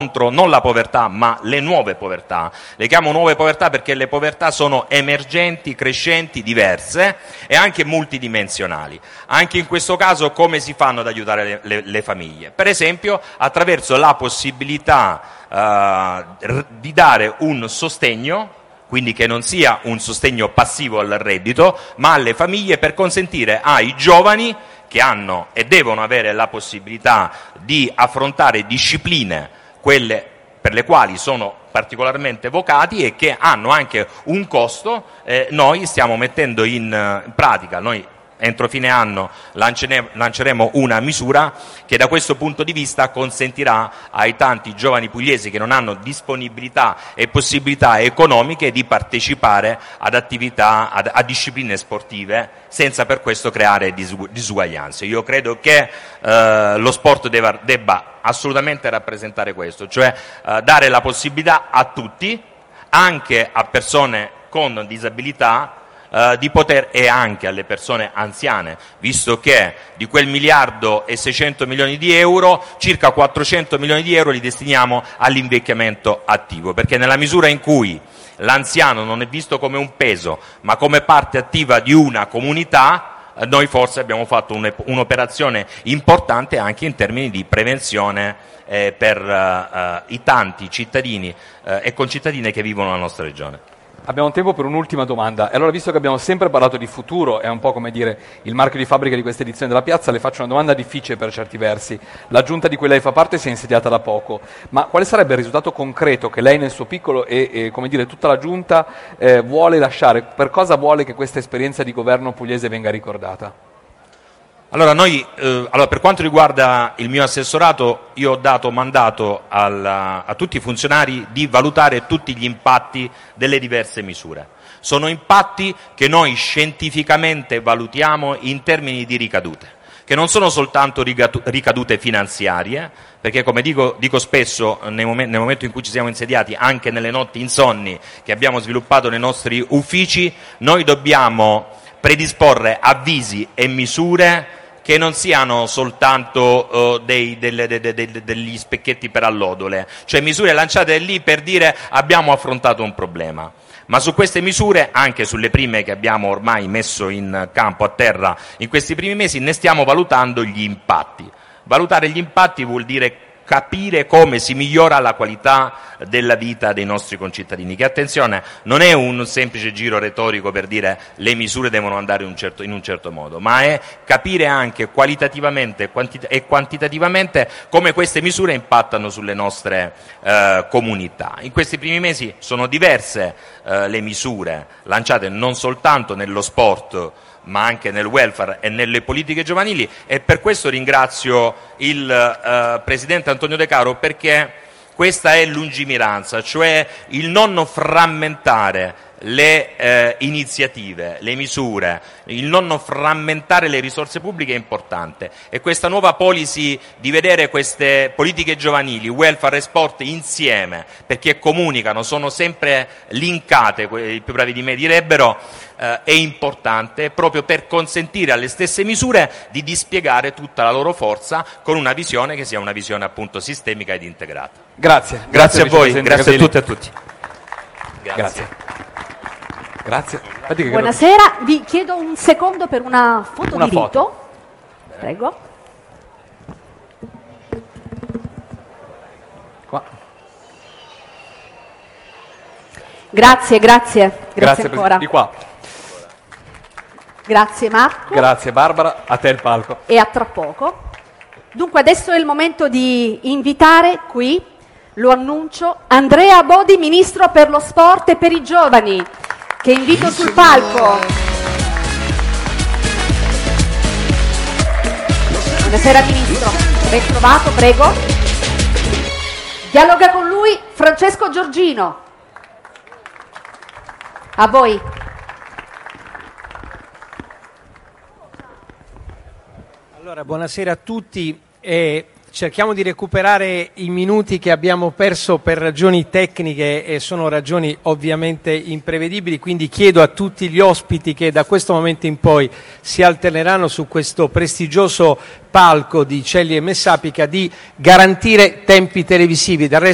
non la povertà ma le nuove povertà. Le chiamo nuove povertà perché le povertà sono emergenti, crescenti, diverse e anche multidimensionali. Anche in questo caso come si fanno ad aiutare le famiglie? Per esempio attraverso la possibilità di dare un sostegno, quindi che non sia un sostegno passivo al reddito, ma alle famiglie, per consentire ai giovani che hanno e devono avere la possibilità di affrontare discipline, quelle per le quali sono particolarmente vocati e che hanno anche un costo, noi stiamo mettendo in pratica, noi entro fine anno lanceremo una misura che da questo punto di vista consentirà ai tanti giovani pugliesi che non hanno disponibilità e possibilità economiche di partecipare ad attività, a discipline sportive, senza per questo creare disuguaglianze. Io credo che lo sport debba assolutamente rappresentare questo, cioè dare la possibilità a tutti, anche a persone con disabilità, di poter, e anche alle persone anziane, visto che di quel 1.600 milioni di euro, circa 400 milioni di euro li destiniamo all'invecchiamento attivo, perché nella misura in cui l'anziano non è visto come un peso, ma come parte attiva di una comunità, noi forse abbiamo fatto un'operazione importante anche in termini di prevenzione per i tanti cittadini e concittadine che vivono nella nostra regione. Abbiamo tempo per un'ultima domanda. E allora, visto che abbiamo sempre parlato di futuro, è un po' come dire il marchio di fabbrica di questa edizione della Piazza, le faccio una domanda difficile per certi versi. La giunta di cui lei fa parte si è insediata da poco, ma quale sarebbe il risultato concreto che lei nel suo piccolo e come dire tutta la giunta vuole lasciare? Per cosa vuole che questa esperienza di governo pugliese venga ricordata? Allora, per quanto riguarda il mio assessorato, io ho dato mandato a tutti i funzionari di valutare tutti gli impatti delle diverse misure. Sono impatti che noi scientificamente valutiamo in termini di ricadute, che non sono soltanto ricadute finanziarie, perché come dico spesso nel momento in cui ci siamo insediati, anche nelle notti insonni che abbiamo sviluppato nei nostri uffici, noi dobbiamo predisporre avvisi e misure che non siano soltanto degli specchietti per allodole, cioè misure lanciate lì per dire abbiamo affrontato un problema. Ma su queste misure, anche sulle prime che abbiamo ormai messo in campo a terra in questi primi mesi, ne stiamo valutando gli impatti. Valutare gli impatti vuol dire capire come si migliora la qualità della vita dei nostri concittadini, che attenzione non è un semplice giro retorico per dire le misure devono andare in un certo modo, ma è capire anche qualitativamente e quantitativamente come queste misure impattano sulle nostre comunità. In questi primi mesi sono diverse le misure lanciate non soltanto nello sport ma anche nel welfare e nelle politiche giovanili, e per questo ringrazio il Presidente Antonio De Caro, perché questa è lungimiranza, cioè il non frammentare le iniziative, le misure, il non frammentare le risorse pubbliche è importante, e questa nuova policy di vedere queste politiche giovanili, welfare e sport insieme, perché comunicano, sono sempre linkate, i più bravi di me direbbero, è importante proprio per consentire alle stesse misure di dispiegare tutta la loro forza con una visione che sia una visione appunto sistemica ed integrata. Grazie. Grazie a voi, grazie a tutte e a tutti. Grazie. Buonasera, vi chiedo un secondo per una foto di rito. Prego. Qua. Grazie ancora. Di qua. Grazie Marco. Grazie Barbara, a te il palco. E a tra poco. Dunque adesso è il momento di invitare qui, lo annuncio, Andrea Bodi, Ministro per lo Sport e per i Giovani, che invito sul palco. Buonasera Ministro, ben trovato, prego. Dialoga con lui Francesco Giorgino. A voi. Allora, buonasera a tutti. Cerchiamo di recuperare i minuti che abbiamo perso per ragioni tecniche, e sono ragioni ovviamente imprevedibili, quindi chiedo a tutti gli ospiti che da questo momento in poi si alterneranno su questo prestigioso palco di Celli e Messapica di garantire tempi televisivi. Del resto